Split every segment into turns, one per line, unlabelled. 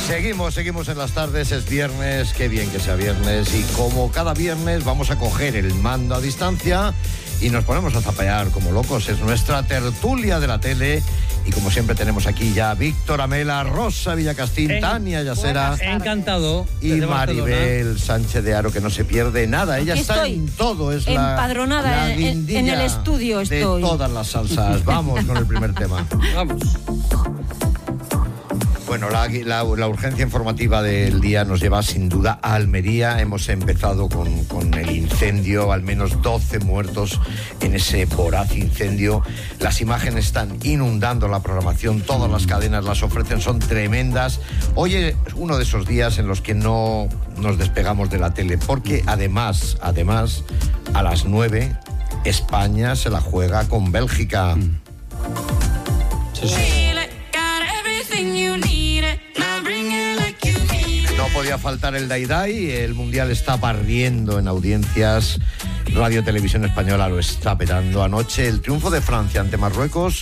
Seguimos en las tardes, es viernes, qué bien que sea viernes, y como cada viernes vamos a coger el mando a distancia y nos ponemos a zapear como locos. Es nuestra tertulia de la tele y como siempre tenemos aquí ya a Víctor Amela, Rosa Villacastín, Tania Yasera,
encantado,
y Maribel Sánchez de Aro, que no se pierde nada. Ella
aquí
está
estoy,
en todo, es
empadronada
la
en el estudio
de
estoy.
todas las salsas. Vamos con el primer tema.
Vamos.
Bueno, la urgencia informativa del día nos lleva sin duda a Almería. Hemos empezado con el incendio, al menos 12 muertos en ese voraz incendio. Las imágenes están inundando la programación, todas las cadenas las ofrecen, son tremendas. Hoy es uno de esos días en los que no nos despegamos de la tele, porque además, a las 9, España se la juega con Bélgica.
Sí.
No podía faltar el Daidai, el Mundial está barriendo en audiencias, Radio Televisión Española lo está petando. Anoche el triunfo de Francia ante Marruecos,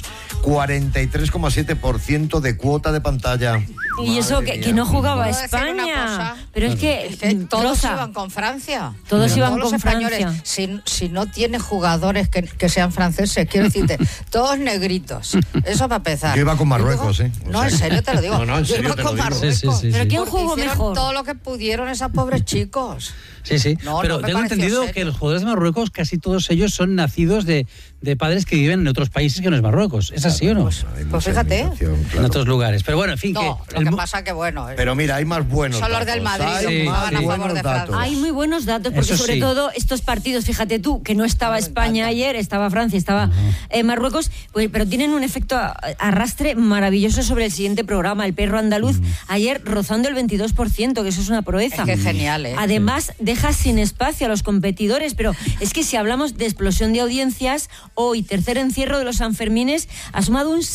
43,7% de cuota de pantalla.
Y eso que no jugaba España. Pero es que
todos
Rosa,
iban con Francia.
Todos iban
los
con
españoles.
Francia.
Si no tiene jugadores que sean franceses, quiero decirte, todos negritos. Eso para empezar.
Yo iba con Marruecos, ¿eh?
No, en serio te lo digo.
No, en serio
Yo iba
te lo
con
digo.
Marruecos.
Sí.
¿Pero quién
Porque
jugó
hicieron
mejor?
todo lo que pudieron esos pobres chicos.
Sí.
No,
Pero
no me
tengo
pareció
entendido
serio.
que los jugadores de Marruecos, casi todos ellos son nacidos de padres que viven en otros países que no es Marruecos. ¿Es así o no?
Hay
Pues
mucha
fíjate.
inmigración,
En
claro.
otros lugares. Pero bueno, en fin,
No,
que...
lo que pasa que bueno.
Pero mira, hay más buenos
Son los
datos.
del Madrid,
Hay
los
más
que estaban a
favor
buenos
de Francia.
datos.
hay muy buenos datos, porque
Eso
sobre
sí.
todo estos partidos, fíjate tú, que no estaba España ayer, estaba Francia, estaba Marruecos, pues, pero tienen un efecto arrastre maravilloso sobre el siguiente programa, el perro andaluz, ayer rozando el 22%, que eso es una proeza.
Es que genial, ¿eh?
Además, deja sin espacio a los competidores, pero es que si hablamos de explosión de audiencias, hoy, tercer encierro de los Sanfermines, ha sumado un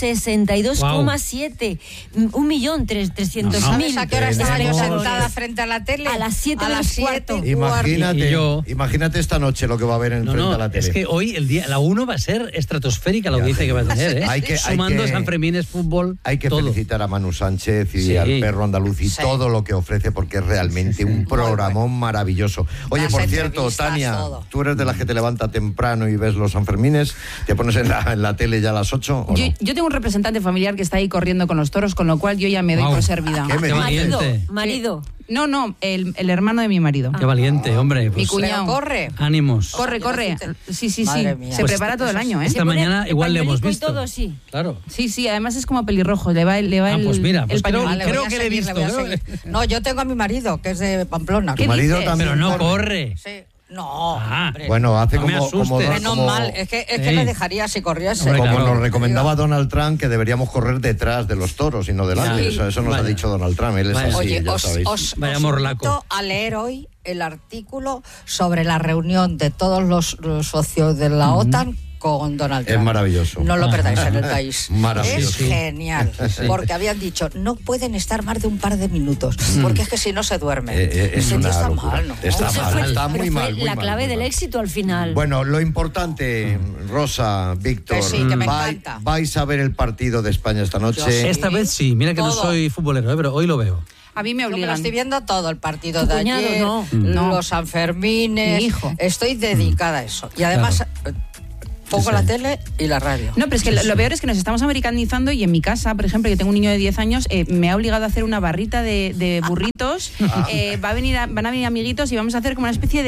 62,7, 1.300.000.
¿Sabes a qué hora estaba yo
Tenemos-
sentada frente a la tele?
A las 7
A las 7 y
Imagínate,
Y yo-
imagínate esta noche lo que va a haber frente a la tele.
es que hoy la 1 va a ser estratosférica la audiencia que va a tener, ¿eh?
Hay que-
Sumando San Fermines, fútbol,
Hay que
todo.
felicitar a Manu Sánchez y
Sí.
al perro andaluz y
Sí.
todo lo que ofrece, porque es realmente un programón maravilloso. Oye,
Las
por cierto,
entrevistas,
Tania,
todo.
¿tú eres de las que te levanta temprano y ves los Sanfermines? ¿Te pones en la tele ya a las 8 o no?
Yo tengo un representante familiar que está ahí corriendo con los toros, con lo cual yo ya me doy
Wow.
por servida.
¿Qué me
Qué
dices?
valiente.
Marido.
No, el hermano de mi marido.
Qué valiente, hombre.
Mi
Pues,
cuñado.
Pero corre.
ánimos.
Corre. Sí.
Madre mía.
Se
Pues
prepara todo el año, ¿eh?
Esta
Se pone
mañana igual le hemos
pañuelico y
visto.
todo, sí.
Claro.
Sí, además es como pelirrojo, le va el
Pues mira, pues
el pañuelo.
Vale,
creo
voy a
que le he
seguir,
visto,
voy a
creo
seguir.
que-
No, yo tengo a mi marido, que es de Pamplona.
¿Qué
marido
dices?
también
Pero no corre.
Sí. No,
Ah,
hombre.
Bueno, hace
No me
como
asustes.
dos-
Menos
como-
mal, es que
Sí.
le dejaría si corriese.
Hombre,
Como
claro.
nos recomendaba Donald Trump, que deberíamos correr detrás de los toros y no delante.
Sí.
Eso nos ha
Vaya.
dicho Donald Trump. Él es
Vaya.
así,
Oye,
ya
os
sabéis.
Vaya morlaco.
invito a leer hoy el artículo sobre la reunión de todos los socios de la OTAN con Donald Trump.
Es maravilloso.
No lo perdáis en el país.
Maravilloso.
Es genial. Porque habían dicho, no pueden estar más de un par de minutos, porque es que si no se duerme.
Es
Ese tío
una
está
locura.
mal, ¿no?
Está
Eso
mal,
fue-
está
pero
muy
fue
mal. muy
la
mal,
clave
muy
del
mal.
éxito al final.
Bueno, lo importante, Rosa, Víctor,
Que sí, que me encanta.
vais a ver el partido de España esta noche.
Yo sí.
Esta vez sí. Mira que no
Todo.
soy futbolero, pero hoy lo veo.
A mí me
Yo me lo
obligan.
estoy viendo todo, el partido
Tu
de
cuñado,
ayer,
no.
los Sanfermines.
Mi hijo.
Estoy dedicada a eso. Y además pongo la tele y la radio.
No, pero es que lo peor es que nos estamos americanizando y en mi casa, por ejemplo, yo tengo un niño de 10 años, me ha obligado a hacer una barrita de burritos. Van a venir amiguitos y vamos a hacer como una especie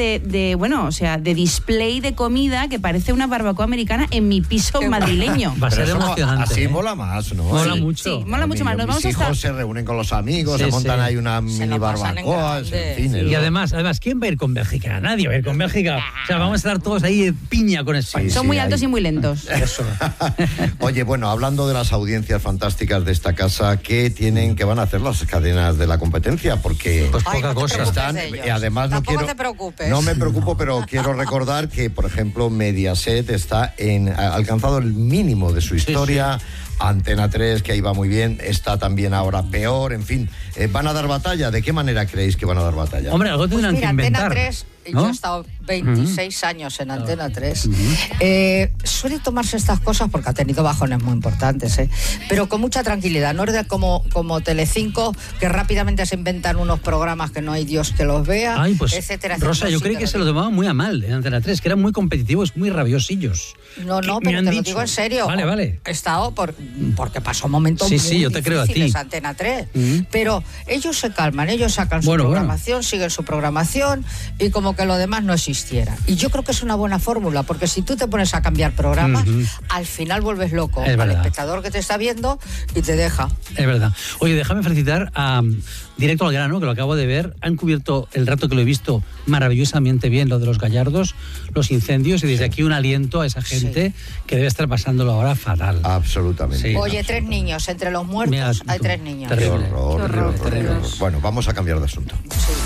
de display de comida que parece una barbacoa americana en mi piso madrileño.
Va a
Pero
ser
eso
emocionante.
así
¿eh?
mola más, ¿no?
Mola
Sí.
mucho.
Sí, mola mucho más. Nos
Mis
vamos a
hijos
estar...
se reúnen con los amigos,
Sí,
se montan
sí.
ahí una mini
lo pasan en
barbacoa,
grande.
en fin.
Sí.
es
Y
lo-
además, ¿quién va a ir con Bélgica? Nadie va a ir con Bélgica. O sea, vamos a estar todos ahí en piña con España.
Sí,
Son muy
hay-
altos y muy lentos.
Eso.
Oye, bueno, hablando de las audiencias fantásticas de esta casa, ¿qué van a hacer las cadenas de la competencia? Porque
Pues
Ay,
poca
no te
cosa.
preocupes
están,
de ellos.
y además no
Tampoco
quiero...
te preocupes.
No me preocupo, pero quiero recordar que, por ejemplo, Mediaset ha alcanzado el mínimo de su historia. Antena 3, que ahí va muy bien, está también ahora peor, en fin. ¿Van a dar batalla? ¿De qué manera creéis que van a dar batalla?
Hombre, algo
Pues
tendrán
mira,
que inventar.
Antena 3
¿no?
Yo he estado 26 años en Antena 3. Suele tomarse estas cosas porque ha tenido bajones muy importantes, pero con mucha tranquilidad. No es como Telecinco, que rápidamente se inventan unos programas que no hay Dios que los vea,
pues,
etcétera.
Rosa, yo creí que se lo tomaban muy a mal en Antena 3, que eran muy competitivos, muy rabiosillos.
No, pero te lo digo en serio.
Vale.
He estado porque pasó momentos muy
yo te creo a ti.
difíciles Antena 3. Pero ellos se calman, ellos sacan su programación, siguen su programación y como que lo demás no existiera. Y yo creo que es una buena fórmula, porque si tú te pones a cambiar programas, al final vuelves loco al espectador que te está viendo y te deja.
Es verdad. Oye, déjame felicitar a Directo al Grano, que lo acabo de ver. Han cubierto, el rato que lo he visto, maravillosamente bien lo de los gallardos, los incendios, y desde aquí un aliento a esa gente que debe estar pasándolo ahora fatal.
Absolutamente.
Sí.
Oye, 3 niños, entre los muertos hay 3 niños.
Terrible.
Qué horror. Bueno, vamos a cambiar de asunto.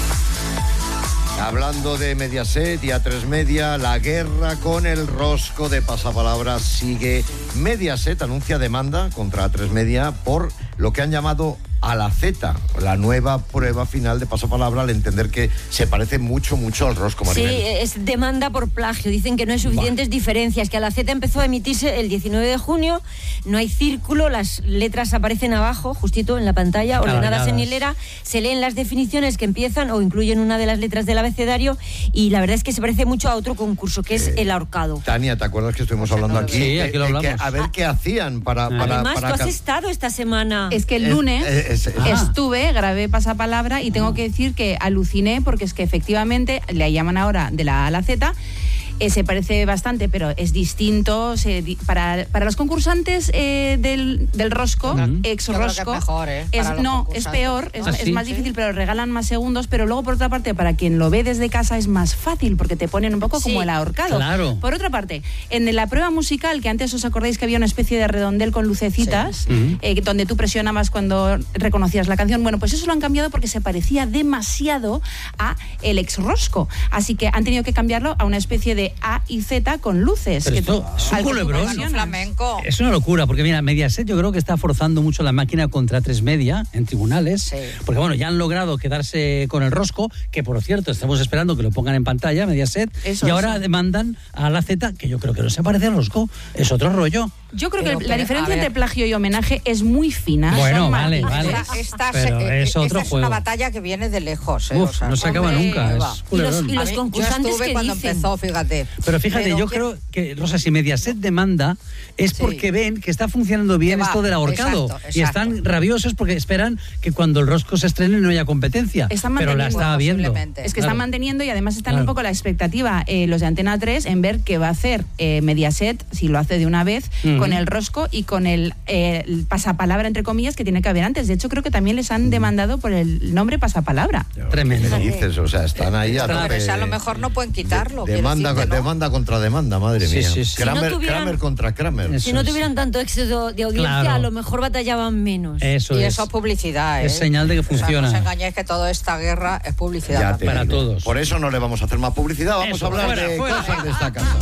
Hablando de Mediaset y A3 Media, la guerra con el rosco de pasapalabra sigue. Mediaset anuncia demanda contra A3 Media por lo que han llamado a la Z, la nueva prueba final de pasapalabra, al entender que se parece mucho al rosco, Maribel.
Sí, es demanda por plagio. Dicen que no hay suficientes diferencias, que a la Z empezó a emitirse el 19 de junio, no hay círculo, las letras aparecen abajo, justito en la pantalla, ordenadas en hilera, se leen las definiciones que empiezan o incluyen una de las letras del abecedario, y la verdad es que se parece mucho a otro concurso, que es el ahorcado.
Tania, ¿te acuerdas que estuvimos hablando aquí?
Sí, aquí lo hablamos.
A ver qué hacían para...
Además, tú has estado esta semana.
Es que el lunes estuve, grabé pasapalabra y tengo que decir que aluciné, porque es que efectivamente le llaman ahora de la A a la Z. Se parece bastante, pero es distinto. Para los concursantes del rosco, ex-rosco, es peor, es más difícil, pero regalan más segundos. Pero luego, por otra parte, para quien lo ve desde casa es más fácil, porque te ponen un poco como el ahorcado.
Claro.
Por otra parte, en la prueba musical, que antes os acordáis que había una especie de redondel con lucecitas, donde tú presionabas cuando reconocías la canción, bueno, pues eso lo han cambiado porque se parecía demasiado a el ex-rosco. Así que han tenido que cambiarlo a una especie de A y Z con luces.
Pero esto es un culebrón.
Flamenco.
Es una locura, porque mira, Mediaset yo creo que está forzando mucho la máquina contra A3 Media en tribunales, porque bueno, ya han logrado quedarse con el rosco, que por cierto estamos esperando que lo pongan en pantalla, Mediaset, y ahora demandan a la Z, que yo creo que no se parece al rosco, es otro rollo.
Yo creo que la diferencia entre plagio y homenaje es muy fina.
Bueno, vale.
Esta
es otro
es
juego.
una batalla que viene de lejos.
No se acaba nunca.
Y los concursantes,
yo estuve cuando empezó, fíjate.
Pero fíjate, yo creo que, Rosa, si Mediaset demanda es porque ven que está funcionando bien esto del ahorcado.
Exacto.
Y están rabiosos porque esperan que cuando el rosco se estrene no haya competencia. Pero la está viendo.
Es que están manteniendo, y además están un poco la expectativa los de Antena 3 en ver qué va a hacer Mediaset, si lo hace de una vez, con el rosco y con el pasapalabra, entre comillas, que tiene que haber antes. De hecho, creo que también les han demandado por el nombre pasapalabra.
Tremendo.
¿Qué dices? O sea, están ahí a tope.
A lo mejor no pueden quitarlo.
Demanda contra demanda, madre mía.
Sí.
Kramer contra Kramer.
Si no tuvieran tanto éxito de audiencia, a lo mejor batallaban menos.
Eso
es publicidad.
Es señal de que funciona.
No os engañéis, que toda esta guerra es publicidad.
Para todos.
Por eso no le vamos a hacer más publicidad, vamos a hablar de cosas de esta casa.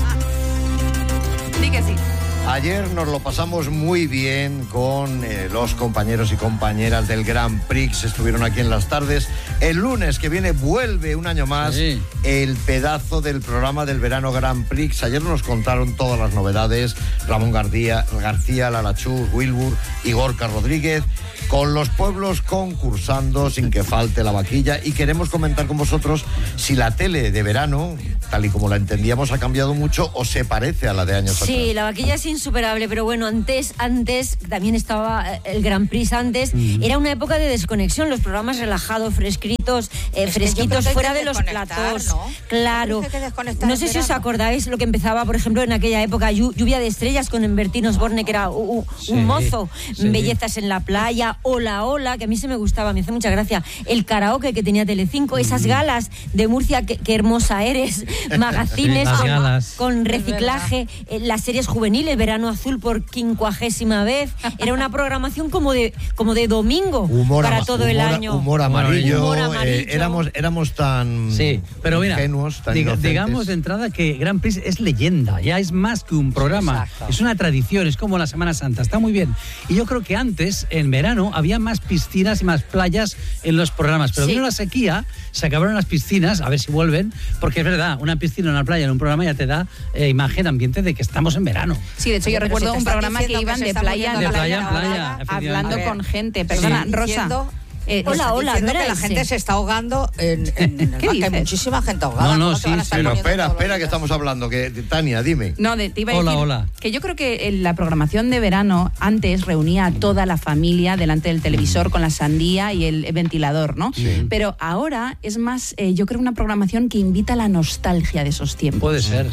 Sí que sí.
Ayer nos lo pasamos muy bien con los compañeros y compañeras del Grand Prix. Estuvieron aquí en las tardes. El lunes que viene vuelve un año más el pedazo del programa del verano Grand Prix. Ayer nos contaron todas las novedades. Ramón García, Lara Chus, Wilbur y Gorka Rodríguez, con los pueblos concursando sin que falte la vaquilla. Y queremos comentar con vosotros si la tele de verano, tal y como la entendíamos, ha cambiado mucho o se parece a la de años atrás.
Sí, la vaquilla es insuperable, pero bueno, antes también estaba el Grand Prix antes, era una época de desconexión, los programas relajados, fresquitos, fuera de los platós. ¿No? Claro. No sé si os acordáis lo que empezaba, por ejemplo, en aquella época, Lluvia de estrellas con Bertín Osborne, que era un mozo, Bellezas en la playa, Hola, que a mí se me gustaba, me hace mucha gracia, el karaoke que tenía Telecinco, esas galas de Murcia, qué hermosa eres, magazines con reciclaje, las series juveniles, Verano Azul por 50ª vez, era una programación como de domingo para todo el año.
Humor amarillo. Éramos tan ingenuos, tan inocentes.
Digamos de entrada que Grand Prix es leyenda, ya es más que un programa, es una tradición, es como la Semana Santa, está muy bien. Y yo creo que antes, en verano, verano había más piscinas y más playas en los programas, pero vino la sequía, se acabaron las piscinas, a ver si vuelven, porque es verdad, una piscina, una playa en un programa ya te da imagen, ambiente de que estamos en verano.
Sí, de hecho yo recuerdo un programa que iban de playa en playa, hablando con gente. Perdona, Rosa.
Hola,
no era que la gente se está ahogando en el mar, que hay muchísima gente ahogada.
No, sí, pero espera que estamos hablando, que Tania, dime.
No, te iba a decir que yo creo que la programación de verano antes reunía a toda la familia delante del televisor con la sandía y el ventilador, ¿no? Sí. Pero ahora es más, yo creo, una programación que invita a la nostalgia de esos tiempos.
Puede ser,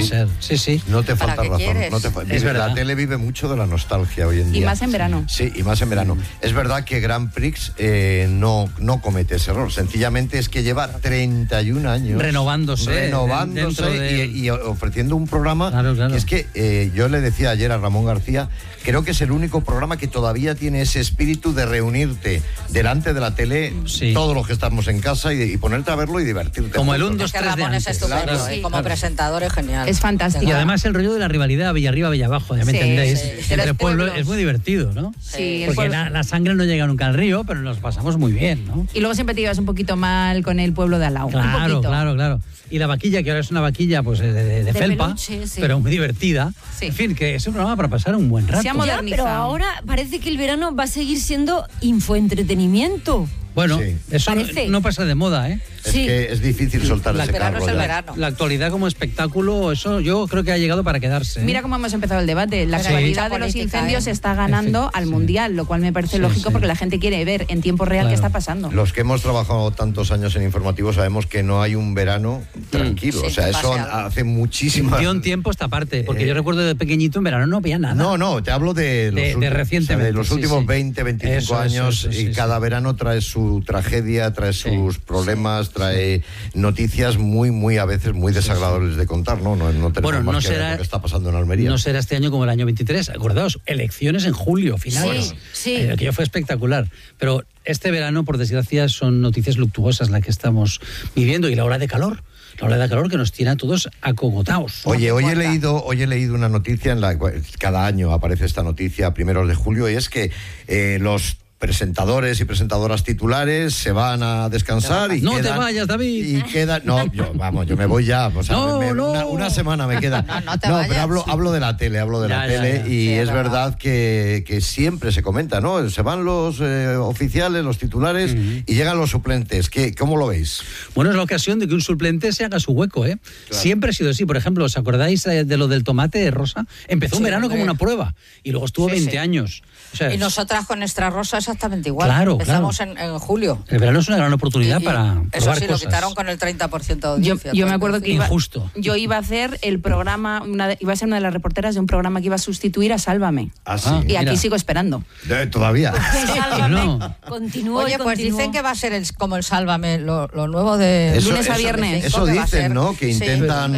sí.
No te falta razón.
Es verdad.
La tele vive mucho de la nostalgia hoy en día.
Y más en verano.
Sí, y más en verano. Es verdad que Grand Prix no comete ese error. Sencillamente es que lleva 31 años
renovándose
y ofreciendo un programa. Claro. Que es que yo le decía ayer a Ramón García, creo que es el único programa que todavía tiene ese espíritu de reunirte delante de la tele, todos los que estamos en casa y ponerte a verlo y divertirte.
Como el 1, 2, 3 de antes.
Es estupendo, como presentador es genial.
Es fantástico.
Y además el rollo de la rivalidad Villarriba, Villabajo, ya me entendéis, entre el pueblo es muy divertido, ¿no?
Sí.
Porque la sangre no llega nunca al río, pero nos pasamos muy bien, ¿no?
Y luego siempre te ibas un poquito mal con el pueblo de al lado.
Claro. Y la vaquilla, que ahora es una vaquilla pues de felpa,
peluche,
pero muy divertida. Sí. En fin, que es un programa para pasar un buen rato.
Se ha modernizado.
Pero ahora parece que el verano va a seguir siendo infoentretenimiento.
Bueno, eso no pasa de moda, ¿eh?
Es que es difícil soltar ese carro.
Es el verano.
La actualidad como espectáculo, eso yo creo que ha llegado para quedarse.
Mira cómo hemos empezado el debate. La actualidad de los incendios está ganando al mundial, lo cual me parece lógico porque la gente quiere ver en tiempo real qué está pasando.
Los que hemos trabajado tantos años en informativo sabemos que no hay un verano tranquilo. O sea, eso hace muchísimo.
Dio un tiempo esta parte, porque yo recuerdo de pequeñito en verano no había nada.
No, te hablo de
recientemente.
De los últimos 20, 25 años y cada verano trae su tragedia, trae sus problemas, trae noticias muy a veces muy desagradables de contar, ¿no? No tenemos más que ver lo que está pasando en Almería.
No será este año como el año 23, acordaos, elecciones en julio, finales. Aquello fue espectacular, pero este verano, por desgracia, son noticias luctuosas las que estamos viviendo y la ola de calor. La ola de calor que nos tiene a todos acogotados.
Oye, hoy he leído una noticia en la cual cada año aparece esta noticia a primeros de julio, y es que los presentadores y presentadoras titulares se van a descansar y
no
quedan,
te vayas, David.
Y queda, yo me voy ya, pues, una semana me queda. Pero hablo de la tele, y es verdad que siempre se comenta, ¿no? Se van los oficiales, los titulares y llegan los suplentes. ¿Cómo lo veis?
Bueno, es la ocasión de que un suplente se haga su hueco, ¿eh? Claro. Siempre ha sido así. Por ejemplo, ¿os acordáis de lo del tomate, Rosa? Empezó un verano como una prueba y luego estuvo 20 años. O sea,
y nosotras con nuestra Rosa exactamente igual.
Claro,
empezamos en julio.
El verano es una gran oportunidad para
eso
probar
sí,
cosas.
Lo quitaron con el 30% de audiencia.
Yo me acuerdo que
yo
iba a hacer el programa, iba a ser una de las reporteras de un programa que iba a sustituir a Sálvame. Y aquí sigo esperando.
¿Todavía?
Sálvame. Continúa.
Oye, pues dicen que va a ser como el Sálvame, lo nuevo de lunes a viernes.
Eso dicen, ¿no? Que intentan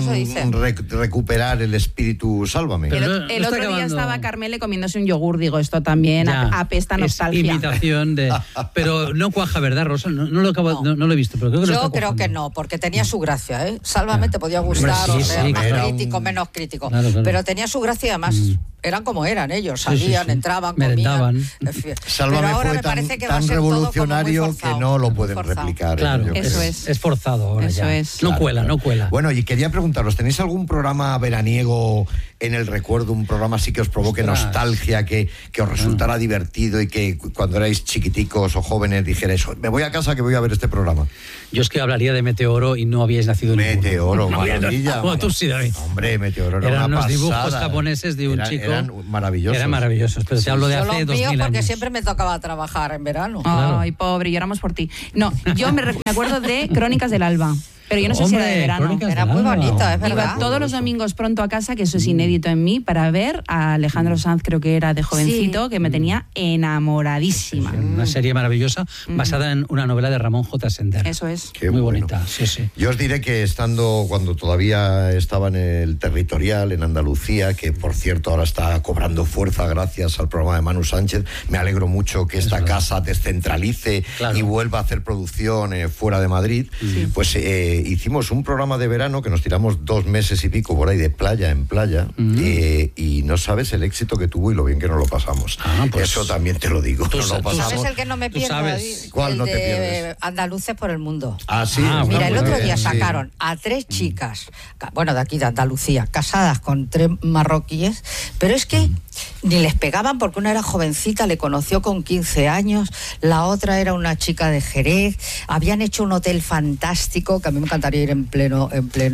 recuperar el espíritu Sálvame.
El otro día estaba Carmele comiéndose un yogur, digo, esto también apesta nostalgia.
Es imitación de... Pero no cuaja, ¿verdad, Rosa? No lo he visto, pero creo que
yo creo que no, porque tenía su gracia, ¿eh? Sálvame te podía gustar, más crítico, menos crítico. Claro. Pero tenía su gracia y además eran como eran ellos, salían, entraban,
merendaban.
Comían.
Sálvame
pero ahora
fue
me parece que
tan revolucionario que no lo pueden replicar.
Claro,
eso
es forzado ahora
eso
ya.
Es.
No cuela.
Bueno, y quería preguntaros, ¿tenéis algún programa veraniego en el recuerdo, un programa así que os provoque nostalgia, que os resultara divertido y que cuando erais chiquiticos o jóvenes dijerais, me voy a casa que voy a ver este programa?
Yo es que hablaría de Meteoro y no habíais nacido
Meteoro, maravilla.
Bueno, tú sí, David.
Hombre, Meteoro era
eran
una
unos dibujos
pasada.
Japoneses de un chico.
Eran maravillosos.
Eran maravillosos, pero te hablo de hace 2000 años.
Porque siempre me tocaba trabajar en verano.
Ay, pobre, lloramos por ti. No, yo me acuerdo de Crónicas del Alba. Pero yo no sé si era de verano.
Era muy bonita, es verdad.
Iba todos los domingos pronto a casa, que eso es inédito en mí, para ver a Alejandro Sanz, creo que era de jovencito, que me tenía enamoradísima.
Una serie maravillosa, basada en una novela de Ramón J. Sender.
Eso es.
Muy bonita, sí.
Yo os diré que cuando todavía estaba en el territorial, en Andalucía, que por cierto ahora está cobrando fuerza gracias al programa de Manu Sánchez, me alegro mucho que esta casa descentralice y vuelva a hacer producción fuera de Madrid, pues hicimos un programa de verano que nos tiramos 2 meses y pico por ahí de playa en playa, y no sabes el éxito que tuvo y lo bien que nos lo pasamos. Pues eso también te lo digo.
¿Tú sabes el que no me pierdo?
¿Cuál no te
pierdes? Andaluces por el mundo.
Sí.
Mira, el otro día sacaron a 3 chicas, bueno, de aquí de Andalucía, casadas con 3 marroquíes, pero es que ni les pegaban porque una era jovencita, le conoció con 15 años, la otra era una chica de Jerez, habían hecho un hotel fantástico que a mí me encantaría ir en pleno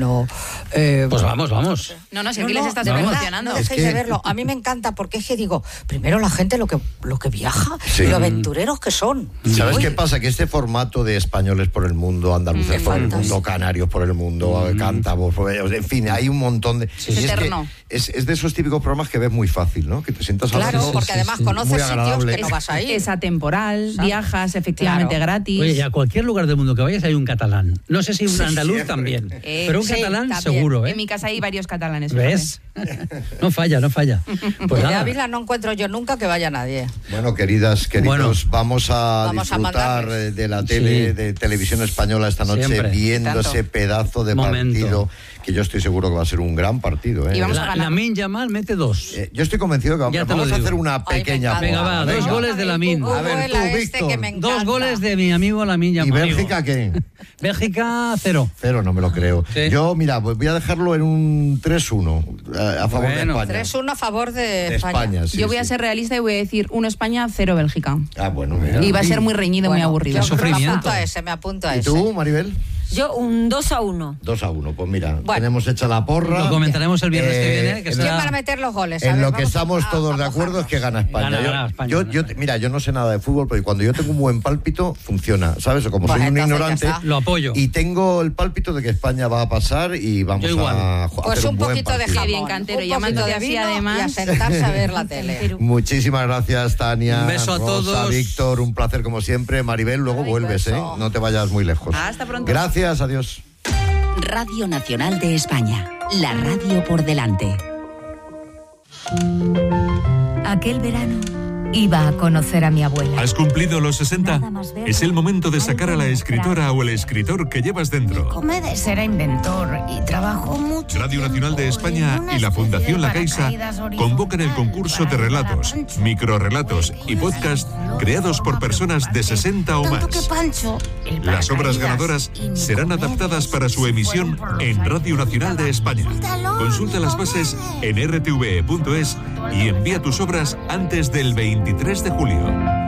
pues vamos.
No, si aquí les estás emocionando.
No dejéis de verlo. A mí me encanta porque es que digo, primero la gente lo que viaja y lo aventureros que son.
¿Sabes qué pasa? Que este formato de españoles por el mundo, andaluces por el mundo, canarios por el mundo, cántabros, en fin, hay un montón de...
Es eterno.
Es de esos típicos programas que ves muy fácil, ¿no? Que te sientas a
Claro, porque además conoces sitios que no vas a ir.
Es atemporal, viajas efectivamente gratis.
Oye, y a cualquier lugar del mundo que vayas hay un catalán. No sé si un andaluz también, pero un catalán
también.
seguro, ¿eh?
En mi casa hay varios catalanes.
¿Ves? No falla. Pues
de Ávila no encuentro yo nunca que vaya nadie.
Bueno, queridos, vamos a disfrutar de la tele, de televisión española esta noche,
siempre,
viendo ese pedazo de partido, que yo estoy seguro que va a ser un gran partido.
Y vamos a ganar.
Lamine Yamal mete 2.
Yo estoy convencido que vamos a hacer una pequeña...
Venga, va, 2 goles de Lamine.
A ver, tú, Víctor.
2 goles de mi amigo Lamine Yamal.
¿Y Bélgica qué?
Bélgica 0.
0, no me lo creo.
Sí.
Yo, mira, pues voy a dejarlo en un 3-1 a favor de España.
3-1 a favor de
España. Sí,
yo voy a ser realista y voy a decir 1 España, 0 Bélgica.
Bueno, mira.
Y va a ser muy reñido, muy aburrido.
Me apunto a ese.
¿Y tú, Maribel?
Yo un 2-1.
2-1, pues mira, tenemos hecha la porra.
Lo comentaremos el viernes que viene.
¿Quién va a meter los goles?
En lo que estamos todos de acuerdo es que gana España.
Gana España.
Mira, yo no sé nada de fútbol, pero cuando yo tengo un buen pálpito, funciona, ¿sabes? Como soy un ignorante,
lo apoyo.
Y tengo el pálpito de que España va a pasar y vamos a
pues
hacer
un poquito de jamón,
bien cantero,
un poquito de vino además, y a sentarse a ver la tele.
Muchísimas gracias, Tania.
Un beso a
Rosa,
todos.
Víctor, un placer como siempre. Maribel, luego vuelves,
beso.
No te vayas muy lejos.
Hasta pronto.
Gracias, adiós.
Radio Nacional de España, la radio por delante.
Aquel verano iba a conocer a mi abuela.
¿Has cumplido los 60? Es el momento de sacar a la escritora o el escritor que llevas dentro.
Comedes era inventor y trabajó mucho.
Radio Nacional de España y la Fundación La Caixa convocan el concurso de relatos, microrrelatos y podcast creados por personas de 60 o más. Las obras ganadoras serán adaptadas para su emisión en Radio Nacional de España. Consulta las bases en rtve.es y envía tus obras antes del 23 de julio.